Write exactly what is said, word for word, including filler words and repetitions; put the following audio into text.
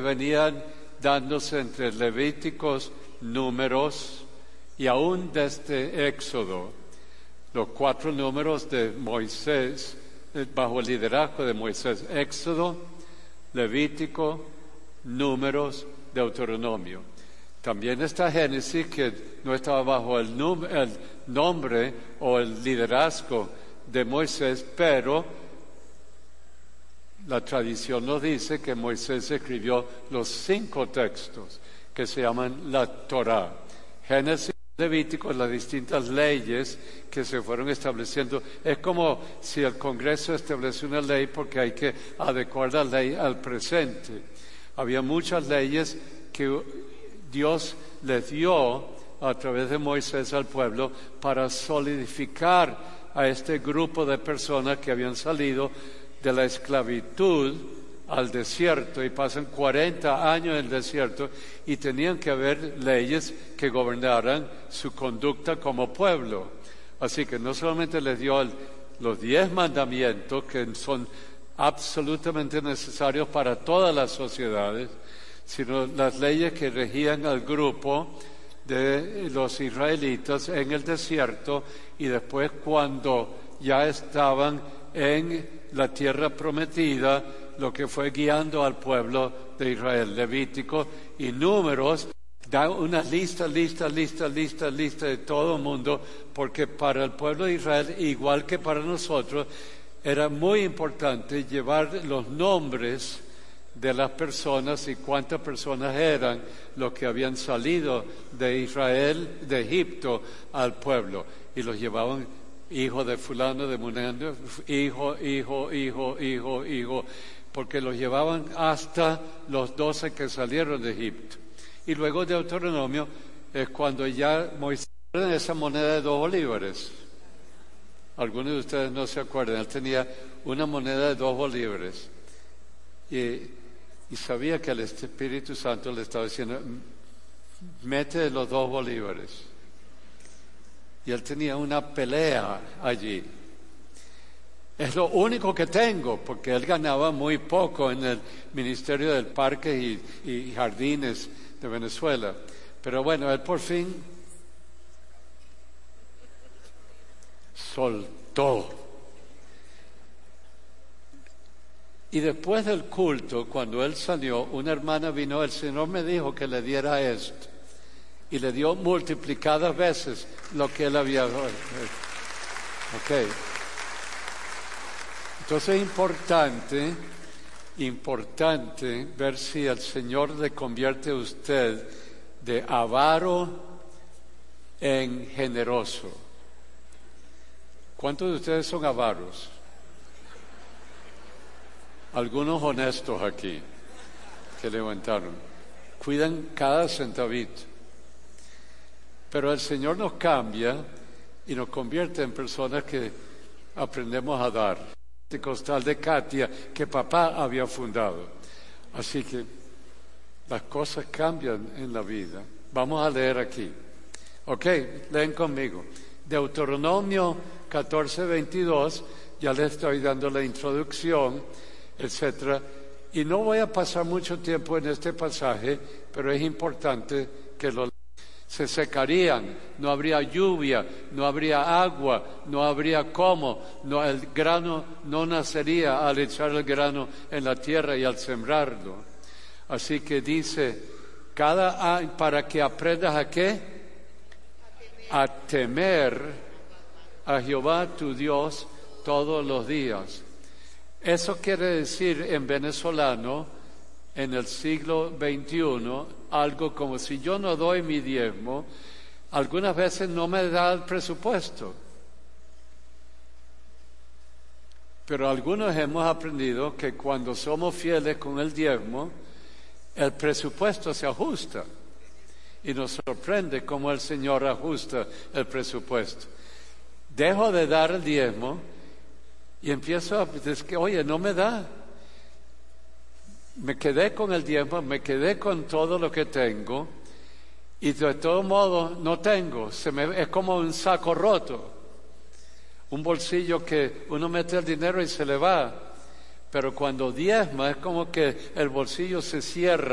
venían dándose entre Levíticos, Números y aún desde Éxodo. Los cuatro números de Moisés, bajo el liderazgo de Moisés: Éxodo, Levítico, Números, Deuteronomio. También está Génesis, que no estaba bajo el, num- el nombre o el liderazgo de Moisés, pero la tradición nos dice que Moisés escribió los cinco textos que se llaman la Torá. Génesis, Levítico, las distintas leyes que se fueron estableciendo. Es como si el Congreso establece una ley porque hay que adecuar la ley al presente. Había muchas leyes que Dios les dio a través de Moisés al pueblo para solidificar a este grupo de personas que habían salido de la esclavitud al desierto y pasan cuarenta años en el desierto y tenían que haber leyes que gobernaran su conducta como pueblo. Así que no solamente les dio el, los diez mandamientos, que son absolutamente necesarios para todas las sociedades, sino las leyes que regían al grupo de los israelitas en el desierto y después cuando ya estaban en la tierra prometida, lo que fue guiando al pueblo de Israel. Levítico y Números dan una lista, lista, lista, lista, lista de todo el mundo, porque para el pueblo de Israel, igual que para nosotros, era muy importante llevar los nombres de las personas y cuántas personas eran los que habían salido de Israel, de Egipto, al pueblo. Y los llevaban hijo de fulano, de munano, hijo, hijo, hijo, hijo, hijo, porque los llevaban hasta los doce que salieron de Egipto. Y luego Deuteronomio es cuando ya Moisés, esa moneda de dos bolívares. Algunos de ustedes no se acuerdan, él tenía una moneda de dos bolívares. Y, y sabía que el Espíritu Santo le estaba diciendo, mete los dos bolívares. Y él tenía una pelea allí. Es lo único que tengo, porque él ganaba muy poco en el Ministerio del Parque y, y Jardines de Venezuela. Pero bueno, él por fin soltó. Y después del culto, cuando él salió, una hermana vino, el Señor me dijo que le diera esto. Y le dio multiplicadas veces lo que él había dado. Ok. Entonces es importante, importante ver si el Señor le convierte a usted de avaro en generoso. ¿Cuántos de ustedes son avaros? Algunos honestos aquí que levantaron. Cuidan cada centavito. Pero el Señor nos cambia y nos convierte en personas que aprendemos a dar. El costal de Katia que papá había fundado. Así que las cosas cambian en la vida. Vamos a leer aquí. Ok, leen conmigo. Deuteronomio catorce, veintidós, ya les estoy dando la introducción, etcétera. Y no voy a pasar mucho tiempo en este pasaje, pero es importante que lo se secarían, no habría lluvia, no habría agua, no habría cómo, no, el grano no nacería al echar el grano en la tierra y al sembrarlo. Así que dice, cada año, para que aprendas a qué, a temer a Jehová tu Dios todos los días. Eso quiere decir en venezolano, en el siglo veintiuno, algo como si yo no doy mi diezmo, algunas veces no me da el presupuesto. Pero algunos hemos aprendido que cuando somos fieles con el diezmo, el presupuesto se ajusta. Y nos sorprende cómo el Señor ajusta el presupuesto. Dejo de dar el diezmo y empiezo a decir, oye, no me da. Me quedé con el diezmo, me quedé con todo lo que tengo y de todo modo no tengo. Se me, es como un saco roto, un bolsillo que uno mete el dinero y se le va. Pero cuando diezma es como que el bolsillo se cierra.